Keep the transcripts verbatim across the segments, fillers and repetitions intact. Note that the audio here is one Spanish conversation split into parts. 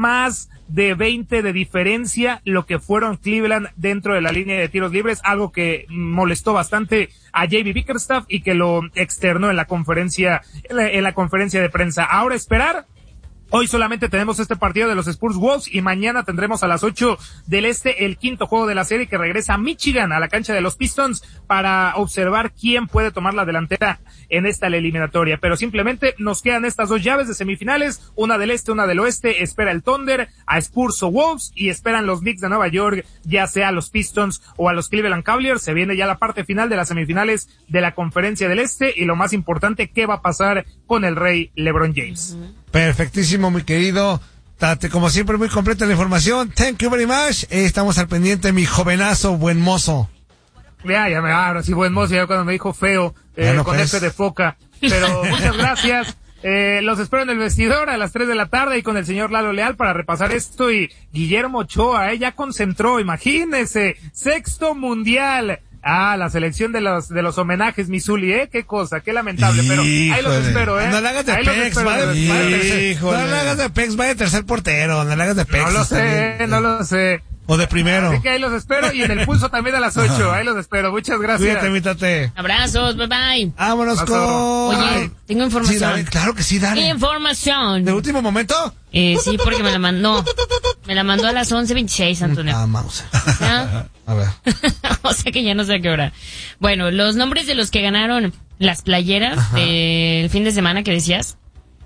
más de veinte de diferencia lo que fueron Cleveland dentro de la línea de tiros libres, algo que molestó bastante a J B Bickerstaff y que lo externó en la conferencia, en la, en la conferencia de prensa. Ahora esperar. Hoy solamente tenemos este partido de los Spurs Wolves y mañana tendremos a las ocho del este el quinto juego de la serie que regresa a Michigan, a la cancha de los Pistons, para observar quién puede tomar la delantera en esta eliminatoria. Pero simplemente nos quedan estas dos llaves de semifinales, una del este, una del oeste. Espera el Thunder a Spurs o Wolves y esperan los Knicks de Nueva York, ya sea a los Pistons o a los Cleveland Cavaliers. Se viene ya la parte final de las semifinales de la conferencia del este y lo más importante, ¿qué va a pasar con el rey LeBron James? Perfectísimo, mi querido Tate, como siempre muy completa la información. Thank you very much. Eh, estamos al pendiente, mi jovenazo, buen mozo. Ya, ya me ahora sí, buen mozo, ya cuando me dijo feo, eh, bueno, con pues. F de foca. Pero muchas gracias. Eh, los espero en el vestidor a las tres de la tarde y con el señor Lalo Leal para repasar esto. Y Guillermo Ochoa, eh, ya concentró, imagínese, sexto mundial. Ah, la selección de los de los homenajes, Missouli, ¿eh? Qué cosa, qué lamentable, pero ahí los espero, ¿eh? No le hagas de Pex, va de, de no le hagas de Pex, va de tercer portero, no le hagas de Pex. No lo sé, también, no lo sé. O de primero. Así que ahí los espero y en el pulso también a las ocho, ahí los espero, muchas gracias. Cuídate, mítate. Abrazos, bye bye. Vámonos con... Oye, tengo información. Sí, dale, claro que sí, dale. Información. ¿De último momento? Eh, sí, porque me la mandó. Me la mandó a las once veintiséis, Antonio. Ah, mouse. ¿Ah? A ver. O sea que ya no sé a qué hora. Bueno, los nombres de los que ganaron las playeras del fin de semana que decías.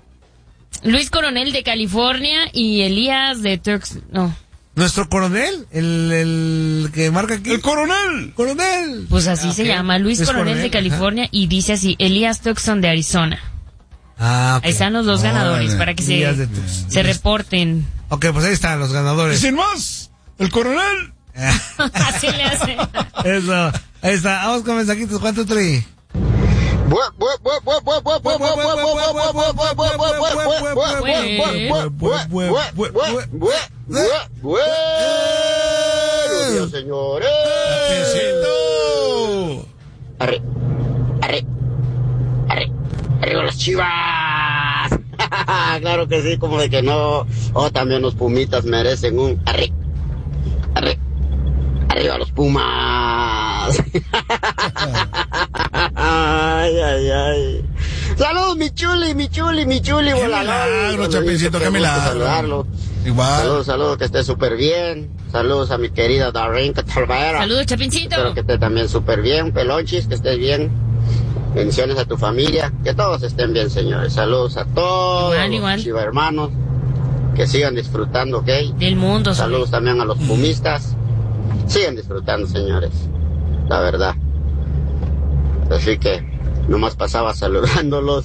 Luis Coronel de California y Elías de Turks... No. ¿Nuestro coronel? ¿El, el que marca aquí? ¡El coronel! ¡Coronel! Pues así ah, se okay. llama, Luis, Luis Coronel, Coronel de California, ajá. Y dice así, Elías Tucson de Arizona. Ah, okay. Ahí están los dos oh, ganadores, vale. Para que se, se reporten. Ok, pues ahí están los ganadores. Y sin más, el coronel. Así le hace. Eso, ahí está, vamos con mensajitos, ¿cuánto trae? Buenos días, señores. Arre, arre, arre, arriba las Chivas. Claro que sí, como de que no. Oh, también los Pumitas merecen un arre, arre, arriba los Pumas. Ay, ay, ay. Saludos, mi chuli, mi chuli, mi chuli. Qué milagro, Chapincito, qué milagro. Saludarlo. Igual. Saludos, saludos, que esté súper bien. Saludos a mi querida Darren Catalvera. Saludos, Chapincito. Espero que esté también súper bien. Pelonchis, que estés bien. Bendiciones a tu familia. Que todos estén bien, señores. Saludos a todos. Igual, igual. Los Chiva hermanos. Que sigan disfrutando, ¿ok? Del mundo. Saludos sobre. También a los pumistas. Sigan disfrutando, señores. La verdad. Así que nomás pasaba saludándolos.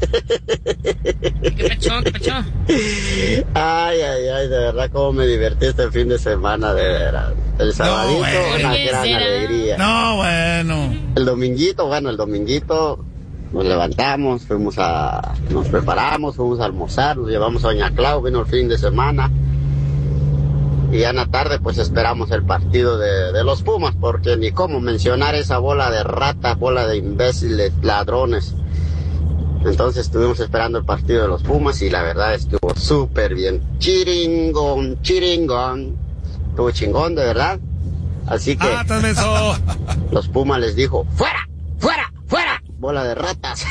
¿Qué pachó? ¿Qué pachó? Ay, ay, ay, de verdad cómo me divertí este fin de semana, de veras. El sabadito, no, bueno. Una gran será? Alegría. No, bueno. El dominguito, bueno, el dominguito nos levantamos, fuimos a, nos preparamos, fuimos a almorzar, nos llevamos a Doña Clau, vino el fin de semana. Y ya en la tarde pues esperamos el partido de, de los Pumas, porque ni cómo mencionar esa bola de ratas, bola de imbéciles, ladrones. Entonces estuvimos esperando el partido de los Pumas y la verdad estuvo súper bien. Chiringón, chiringón. Estuvo chingón, de verdad. Así que ah, eso. Los Pumas les dijo, ¡fuera! ¡Fuera! ¡Fuera! Bola de ratas.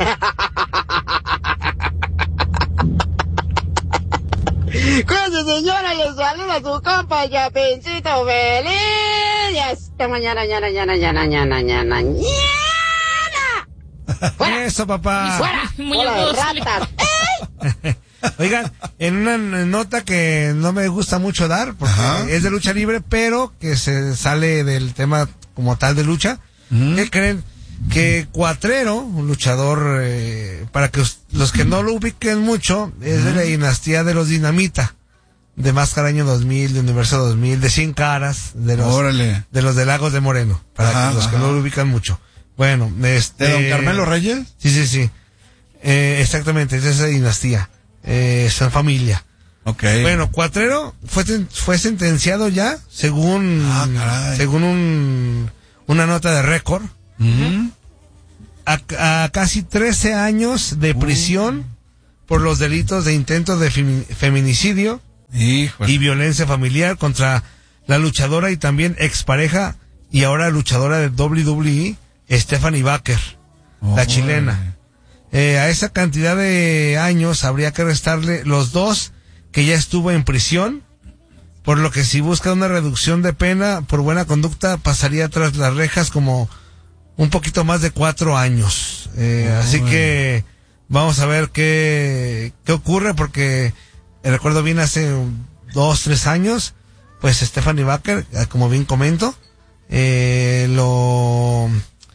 Cuídense, señora, les saluda su compa Chapincito feliz. Y hasta mañana, mañana, mañana, mañana, mañana, mañana, mañana. ¡Fuera! Eso, papá. ¡Fuera! ¡Bola de ratas! Oigan, en una nota que no me gusta mucho dar, porque ajá. Es de lucha libre, pero que se sale del tema como tal de lucha. Uh-huh. ¿Qué creen? Que Cuatrero, un luchador, eh, para que os, los que no lo ubiquen mucho, es de la dinastía de los Dinamita, de Máscara Año dos mil, de Universo dos mil, de Cien Caras, de los, Órale. de los de Lagos de Moreno, para ajá, que los ajá. que no lo ubican mucho. Bueno, este... ¿De Don Carmelo Reyes? Sí, sí, sí. Eh, exactamente, es de esa dinastía. Eh, son familia. Okay. Bueno, Cuatrero fue, fue sentenciado ya, según, ah, según un, una nota de récord. Uh-huh. A, a casi trece años de prisión uh. por los delitos de intento de femi- feminicidio, Híjole. y violencia familiar contra la luchadora y también expareja y ahora luchadora de doble u doble u E, Stephanie Baker, Oh, la chilena. Eh, a esa cantidad de años habría que restarle los dos que ya estuvo en prisión, por lo que si busca una reducción de pena por buena conducta pasaría tras las rejas como un poquito más de cuatro años. Eh, Oh, así bueno. que vamos a ver qué, qué ocurre, porque recuerdo bien hace dos, tres años, pues Stephanie Baker, como bien comento, eh, lo,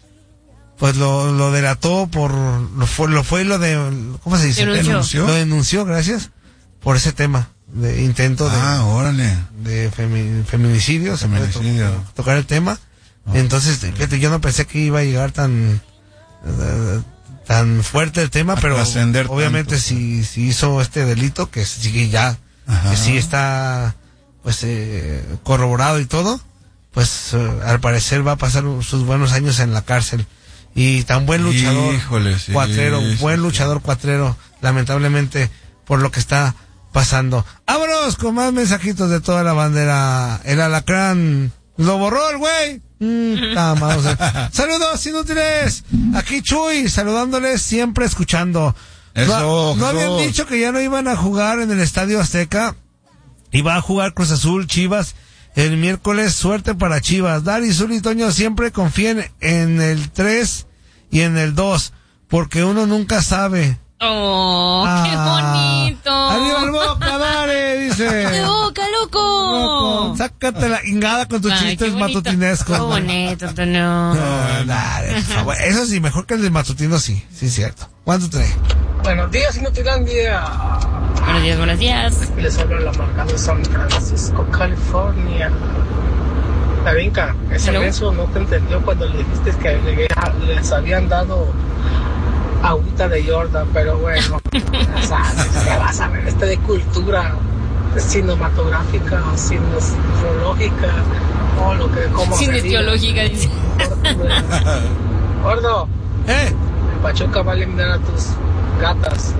pues lo, lo delató por, lo fue, lo fue lo de, ¿cómo se dice? Denunció. ¿Denunció? Lo denunció, gracias, por ese tema de intento de, Ah, órale. de femi- feminicidio, se puede to- Feminicidio. tocar el tema. Entonces, fíjate, yo no pensé que iba a llegar tan, eh, tan fuerte el tema, A pero trascender obviamente tanto. si, si hizo este delito, que sigue ya, Ajá. que sí está, pues, eh, corroborado y todo, pues, eh, al parecer va a pasar sus buenos años en la cárcel. Y tan buen luchador, Híjole, sí, cuatrero, sí, buen sí. luchador cuatrero, lamentablemente, por lo que está pasando. Vámonos con más mensajitos de toda la bandera. El alacrán lo borró el güey. Mm, ah, vamos a- Saludos inútiles. Aquí Chuy, saludándoles, siempre escuchando. Eso, no, no Jesús. habían dicho que ya no iban a jugar en el Estadio Azteca. Iba a jugar Cruz Azul, Chivas. El miércoles, suerte para Chivas. Dari, Zul y Toño siempre confíen en el tres y en el dos, porque uno nunca sabe. Oh, qué Ah, bonito. Arriba el Boca, Dare, dice. ¡Qué boca, loco! Loco, sácate la ingada con tus Ay, chistes qué bonito. matutinescos. Qué ¿no? bonito, Toño. No, Dare, por favor. Eso sí, mejor que el de matutino, sí, sí, es cierto. ¿Cuánto trae? Buenos días, Inutilandia. Buenos días, buenos días. Les habla la marca de San Francisco, California. La vinca, ese Hello. menso no te entendió cuando le dijiste que le- les habían dado agüita de Jordan, pero bueno, ya sabes, ¿qué vas a ver? Este de cultura cinematográfica o cineológica, o lo que, como se diga. Cinesiológica, dice. Gordo, ¿Eh? el Pachuca va a eliminar a tus gatas.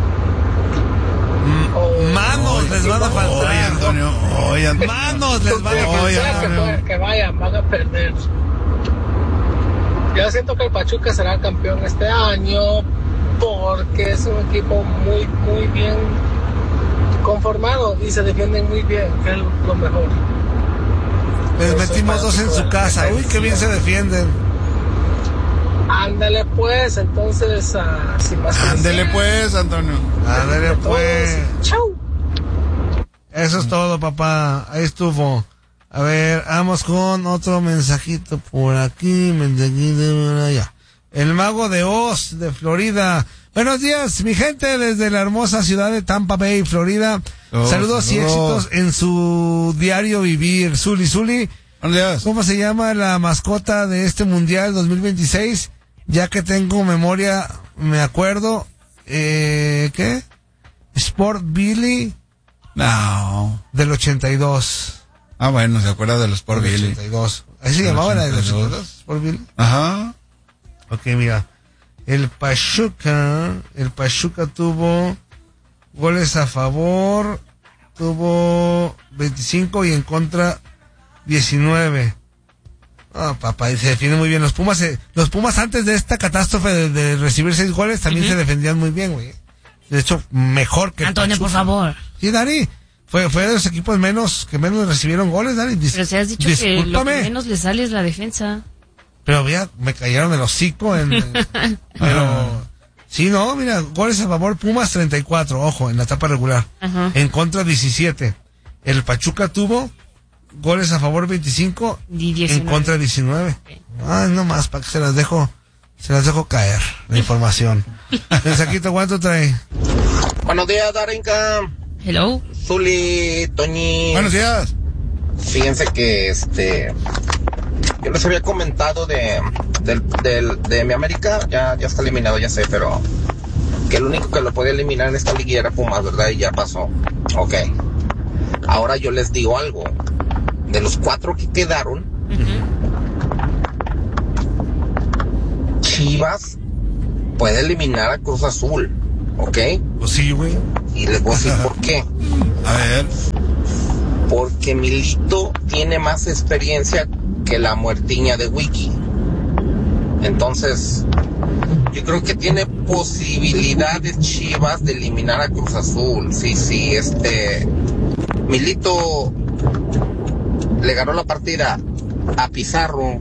O- Manos les van a Oye, faltar. Antonio. Oye, Antonio. Manos les van a Donde Oye, sea que, Antonio. fue- que vayan, van a perder. Yo siento que el Pachuca será campeón este año porque es un equipo muy, muy bien conformado y se defienden muy bien, que es lo mejor. Les metimos dos en su casa. Uy, qué bien se defienden. Ándale pues, entonces, ah, sin más que Ándele decir, pues, Antonio. Ándale todos, pues. chau. Eso es todo, papá. Ahí estuvo. A ver, vamos con otro mensajito por aquí. Mensajito por allá. El Mago de Oz, de Florida. Buenos días, mi gente, desde la hermosa ciudad de Tampa Bay, Florida. Oh, saludos y saludos. éxitos en su diario vivir. Zuli, Zuli, Buenos días. ¿cómo se llama la mascota de este Mundial dos mil veintiséis? Ya que tengo memoria, me acuerdo. Eh, ¿qué? Sport Billy No. del ochenta y dos. Ah, bueno, se acuerda de los Sport Del Billy. ochenta y dos. ¿Ahí se Del llamaba la del ochenta y dos. ochenta y dos? Sport Billy. Ajá. Ok, mira. El Pachuca, el Pachuca tuvo goles a favor, tuvo veinticinco y en contra diecinueve. Ah, papá, y se defienden muy bien. Los Pumas, se- los Pumas antes de esta catástrofe de, de recibir seis goles también se defendían muy bien, güey. De hecho, mejor que el Antonio, por Pachuca. favor. Sí, Dani. Fue, fue de los equipos menos, que menos recibieron goles, Dani. Dis- Pero se has dicho que lo que discúlpame. menos le sale es la defensa. Pero mira, me cayeron el hocico en... en- pero... Sí, no, mira, goles a favor, Pumas treinta y cuatro, ojo, en la etapa regular. Ajá. En contra diecisiete. El Pachuca tuvo goles a favor veinticinco, Y en diecinueve. contra diecinueve. Ah, no más, para que se las dejo, se las dejo caer, la información. Mensajito, ¿cuánto trae? Buenos días, Darinka, Hello. Zuli, Toñi. Buenos días. Fíjense que este yo les había comentado de del, del- de mi América, ya, ya está eliminado, ya sé, pero que el único que lo podía eliminar en esta liguilla era Pumas, ¿verdad? Y ya pasó. Ok. Ahora yo les digo algo. De los cuatro que quedaron, Chivas puede eliminar a Cruz Azul, ¿ok? Pues sí, güey. Y les voy a decir por qué. A ver. Porque Milito tiene más experiencia que la muertiña de Wiki. Entonces, yo creo que tiene posibilidades Chivas de eliminar a Cruz Azul. Sí, sí, este... Milito le ganó la partida a Pizarro.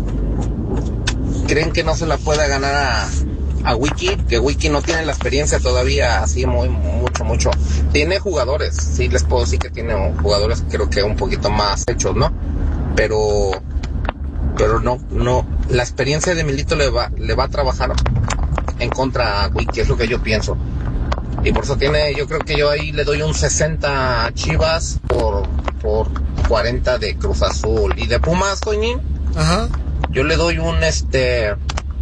¿Creen que no se la pueda ganar a, a Wiki? Que Wiki no tiene la experiencia todavía así muy, mucho, mucho. Tiene jugadores, sí les puedo decir que tiene jugadores creo que un poquito más hechos, ¿no? Pero, pero no, no, la experiencia de Milito le va, le va a trabajar en contra a Wiki, es lo que yo pienso. Y por eso tiene, yo creo que yo ahí le doy un sesenta a Chivas por, por cuarenta de Cruz Azul. Y de Pumas, Toñín, Ajá. yo le doy un este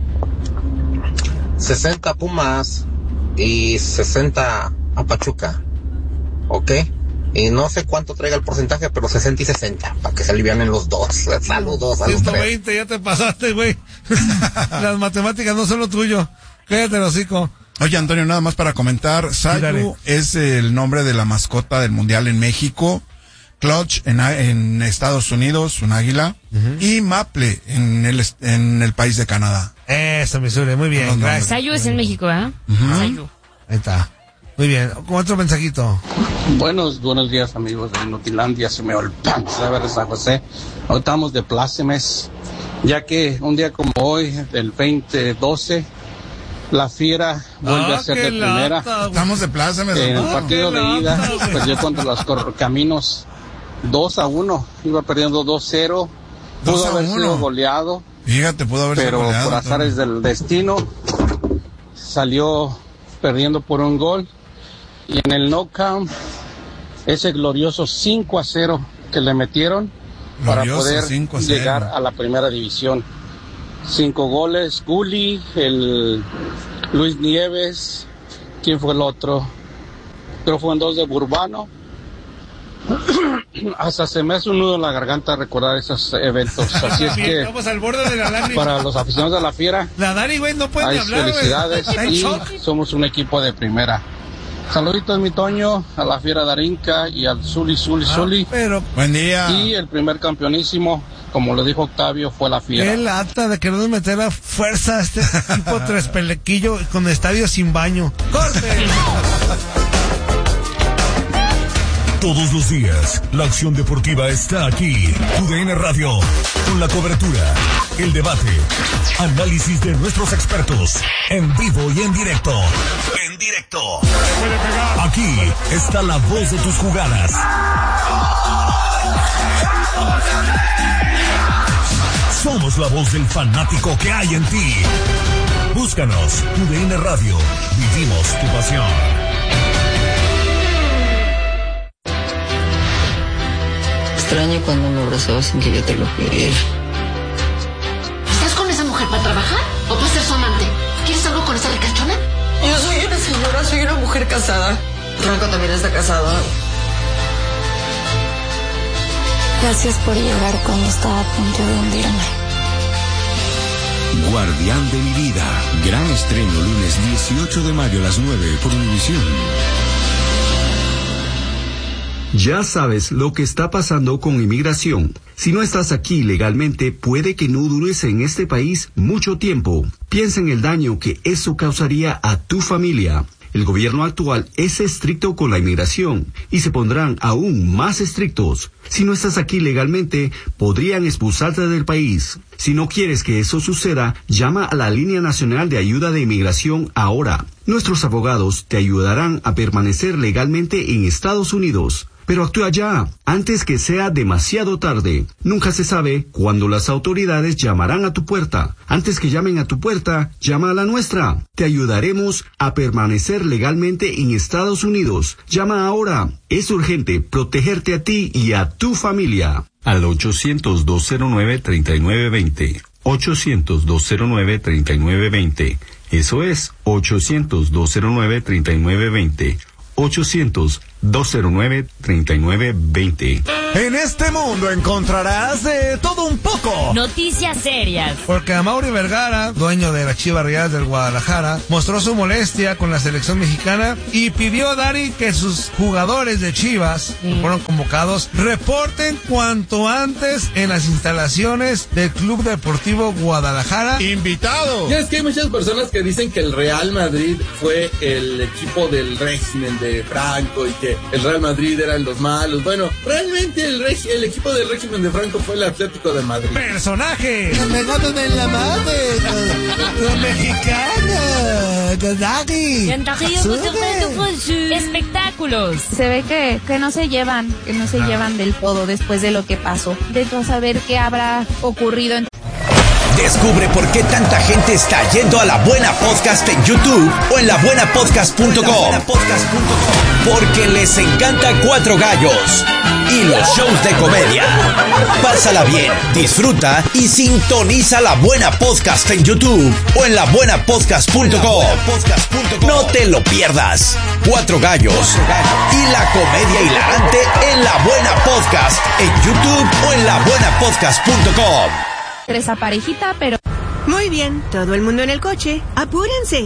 sesenta a Pumas y sesenta a Pachuca. ¿Ok? Y no sé cuánto traiga el porcentaje, pero sesenta y sesenta, para que se alivianen los dos. Saludos a los ciento tres. veinte, ya te pasaste, güey. Las matemáticas no son lo tuyo. Cállate el hocico. Oye, Antonio, nada más para comentar, Sayu es el nombre de la mascota del Mundial en México, Clutch en, en Estados Unidos, un águila, uh-huh. y Maple en el, en el país de Canadá. Eso, Missouri, muy bien. Gracias. Sayu es en México, ¿eh? Uh-huh. Sayu. Ahí está. Muy bien, con otro mensajito. Buenos, buenos días, amigos de Inutilandia, se me va el pan, saber de San José. Hoy estamos de plácemes, ya que un día como hoy, del veinte doce, la Fiera vuelve ah, a ser de primera. Lata, estamos de plácemes. En el partido de ida, perdió contra los Correcaminos dos a uno, iba perdiendo dos cero, pudo haber sido goleado. Fíjate, pudo haber sido goleado. Pero por azares del destino, salió perdiendo por un gol. Y en el no count, ese glorioso cinco a cero que le metieron glorioso, para poder llegar a la primera división. Cinco goles, Gulli, el Luis Nieves, ¿quién fue el otro? Creo fueron dos de Burbano. Hasta se me hace un nudo en la garganta recordar esos eventos. Así es que vamos al borde de la lágrima. Para los aficionados de la Fiera, la Dani, güey, no puede hay hablar, felicidades y somos un equipo de primera. Saluditos, mi Toño, a la Fiera Darinka y al Zuli, Zuli, ah, Zuli. Pero, buen día. Y el primer campeonísimo, como lo dijo Octavio, fue la Fiera. Qué lata de querer meter a fuerza a este tipo tres pelequillo con estadio sin baño. ¡Corte! Todos los días, la acción deportiva está aquí. U D N Radio, con la cobertura, el debate, análisis de nuestros expertos, en vivo y en directo. En directo. Aquí está la voz de tus jugadas. Somos la voz del fanático que hay en ti. Búscanos, U D N Radio. Vivimos tu pasión. Extraño cuando me abrazabas sin que yo te lo pidiera. ¿Estás con esa mujer para trabajar o para ser su amante? ¿Quieres algo con esa ricachona? Yo soy una señora, soy una mujer casada. Franco también está casado. Gracias por llegar cuando estaba a punto de hundirme. Guardián de mi vida. Gran estreno lunes dieciocho de mayo a las nueve por Univisión. Ya sabes lo que está pasando con inmigración. Si no estás aquí legalmente, puede que no dures en este país mucho tiempo. Piensa en el daño que eso causaría a tu familia. El gobierno actual es estricto con la inmigración y se pondrán aún más estrictos. Si no estás aquí legalmente, podrían expulsarte del país. Si no quieres que eso suceda, llama a la Línea Nacional de Ayuda de Inmigración ahora. Nuestros abogados te ayudarán a permanecer legalmente en Estados Unidos. Pero actúa ya, antes que sea demasiado tarde. Nunca se sabe cuándo las autoridades llamarán a tu puerta. Antes que llamen a tu puerta, llama a la nuestra. Te ayudaremos a permanecer legalmente en Estados Unidos. Llama ahora. Es urgente protegerte a ti y a tu familia. Al ochocientos, dos cero nueve, treinta y nueve veinte. ochocientos, dos cero nueve, treinta y nueve veinte. Eso es ochocientos, dos cero nueve, treinta y nueve veinte. ochocientos, dos cero nueve, tres nueve dos cero. En este mundo encontrarás de todo un poco. Noticias serias. Porque Amaury Vergara, dueño de las Chivas Rayadas del Guadalajara, mostró su molestia con la selección mexicana y pidió a Dari que sus jugadores de Chivas, sí, que fueron convocados, reporten cuanto antes en las instalaciones del Club Deportivo Guadalajara. ¡Invitado! Ya es que hay muchas personas que dicen que el Real Madrid fue el equipo del régimen de Franco y que el Real Madrid eran los malos. Bueno, realmente el, reg- el equipo del régimen de Franco fue el Atlético de Madrid. ¡Personaje! ¡No me ganan en la madre! ¡La mexicana! Espectáculos. Se ve que, que no se llevan, que no se ah. llevan del todo después de lo que pasó. De todo saber qué habrá ocurrido en... Descubre por qué tanta gente está yendo a La Buena Podcast en YouTube o en la buena podcast punto com. Porque les encanta Cuatro Gallos y los shows de comedia. Pásala bien, disfruta y sintoniza La Buena Podcast en YouTube o en la buena podcast punto com. No te lo pierdas. Cuatro Gallos y la comedia hilarante en La Buena Podcast en YouTube o en la buena podcast punto com. Esa parejita, pero... Muy bien, todo el mundo en el coche. ¡Apúrense!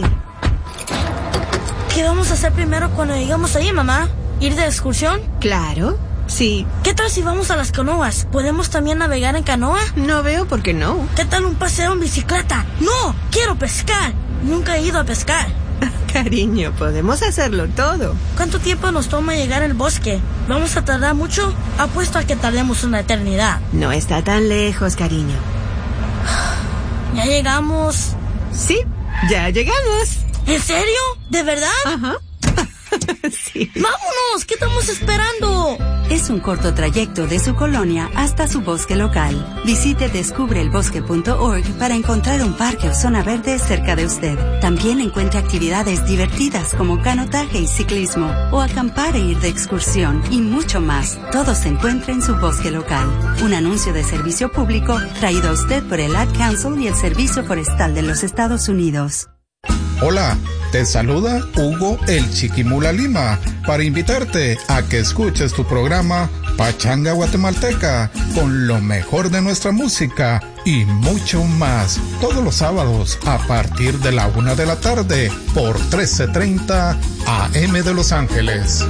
¿Qué vamos a hacer primero cuando llegamos ahí, mamá? ¿Ir de excursión? Claro, sí. ¿Qué tal si vamos a las canoas? ¿Podemos también navegar en canoa? No veo por qué no. ¿Qué tal un paseo en bicicleta? ¡No! ¡Quiero pescar! Nunca he ido a pescar. Cariño, podemos hacerlo todo. ¿Cuánto tiempo nos toma llegar al bosque? ¿Vamos a tardar mucho? Apuesto a que tardemos una eternidad. No está tan lejos, cariño. ¿Ya llegamos? Sí, ya llegamos. ¿En serio? ¿De verdad? Ajá. Sí. ¡Vámonos! ¿Qué estamos esperando? Es un corto trayecto de su colonia hasta su bosque local. Visite descubre el bosque punto org para encontrar un parque o zona verde cerca de usted. También encuentre actividades divertidas como canotaje y ciclismo, o acampar e ir de excursión, y mucho más. Todo se encuentra en su bosque local. Un anuncio de servicio público traído a usted por el Ad Council y el Servicio Forestal de los Estados Unidos. Hola, te saluda Hugo el Chiquimula Lima para invitarte a que escuches tu programa Pachanga Guatemalteca con lo mejor de nuestra música y mucho más todos los sábados a partir de la una de la tarde por trece treinta A M de Los Ángeles.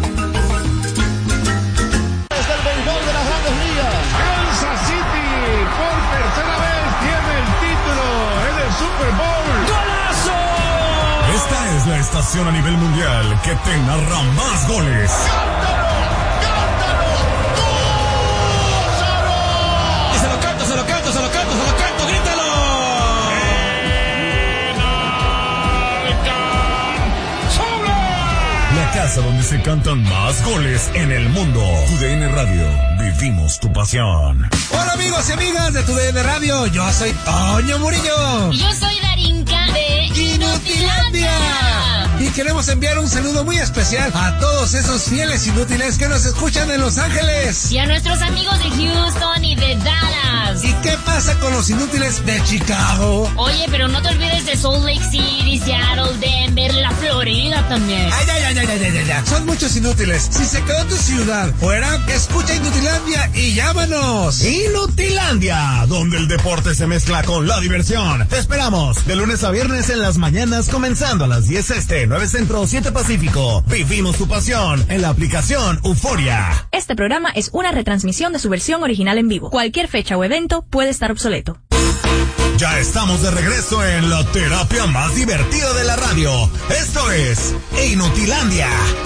La estación a nivel mundial que te narra más goles. Y se lo canto, se lo canto, se lo canto, se lo canto, grítalo. La casa donde se cantan más goles en el mundo. Tu D N Radio, vivimos tu pasión. Hola amigos y amigas de Tu D N Radio, yo soy Toño Murillo. Y yo soy Darinka de Inutilandia. Y queremos enviar un saludo muy especial a todos esos fieles inútiles que nos escuchan en Los Ángeles. Y a nuestros amigos de Houston y de Dallas. ¿Y qué pasa con los inútiles de Chicago? Oye, pero no te olvides de Salt Lake City, Seattle, Denver, la Florida también. Ay, ay, ay, ay, ay, ay, ay. Son muchos inútiles. Si se quedó tu ciudad fuera, escucha Inutilandia y llámanos. Inutilandia, donde el deporte se mezcla con la diversión. Te esperamos de lunes a viernes en las mañanas, comenzando a las diez este, nueve centro, siete pacífico. Vivimos tu pasión en la aplicación Euforia. Este programa es una retransmisión de su versión original en vivo. Cualquier fecha o evento puede estar obsoleto. Ya estamos de regreso en la terapia más divertida de la radio. Esto es Inutilandia.